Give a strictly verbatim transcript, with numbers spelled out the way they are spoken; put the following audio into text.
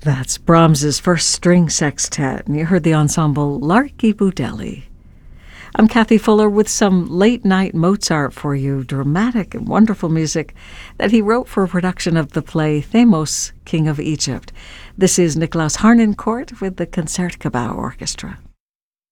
That's Brahms's first string sextet, and you heard the ensemble Larky Budelli. I'm Kathy Fuller with some late-night Mozart for you, dramatic and wonderful music that he wrote for a production of the play Thamos, King of Egypt. This is Nicholas Harnoncourt with the Concertgebouw Orchestra.